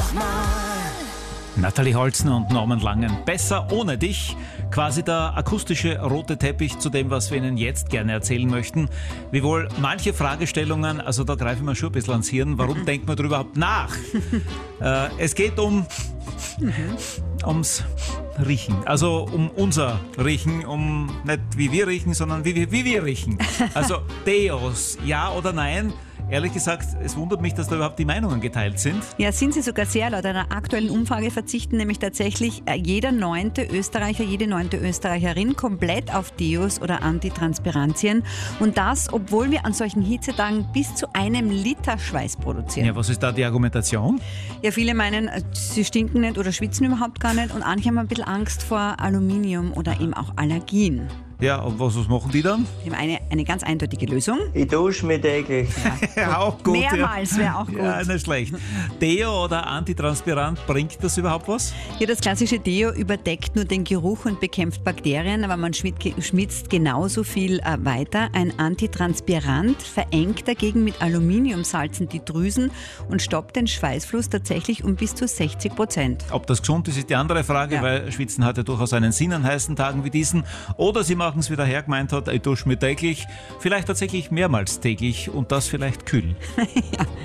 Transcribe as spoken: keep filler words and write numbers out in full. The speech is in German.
nochmal. Natalie Holzner und Norman Langen. Besser ohne dich. Quasi der akustische rote Teppich zu dem, was wir Ihnen jetzt gerne erzählen möchten. Wiewohl manche Fragestellungen, also da greifen wir schon ein bisschen ans Hirn. Warum denkt man darüber überhaupt nach? äh, es geht um ums Riechen. Also um unser Riechen, um nicht wie wir riechen, sondern wie, wie, wie wir riechen. Also Deos, ja oder nein? Ehrlich gesagt, es wundert mich, dass da überhaupt die Meinungen geteilt sind. Ja, sind sie sogar sehr. Laut einer aktuellen Umfrage verzichten nämlich tatsächlich jeder neunte Österreicher, jede neunte Österreicherin komplett auf Deos oder Antitranspirantien. Und das, obwohl wir an solchen Hitzetagen bis zu einem Liter Schweiß produzieren. Ja, was ist da die Argumentation? Ja, viele meinen, sie stinken nicht oder schwitzen überhaupt gar nicht. Und manche haben ein bisschen Angst vor Aluminium oder eben auch Allergien. Ja, und was, was machen die dann? Wir haben eine, eine ganz eindeutige Lösung. Ich dusche mich täglich. Ja, auch gut. Mehrmals wäre auch gut. Ja, nicht schlecht. Deo oder Antitranspirant, bringt das überhaupt was? Ja, das klassische Deo überdeckt nur den Geruch und bekämpft Bakterien, aber man schmitzt genauso viel äh, weiter. Ein Antitranspirant verengt dagegen mit Aluminiumsalzen die Drüsen und stoppt den Schweißfluss tatsächlich um bis zu sechzig Prozent. Ob das gesund ist, ist die andere Frage, Ja. weil Schwitzen hat ja durchaus einen Sinn an heißen Tagen wie diesen. Oder Sie machen es, wie der Herr gemeint hat, ich dusche mich täglich, vielleicht tatsächlich mehrmals täglich und das vielleicht kühl. Ja.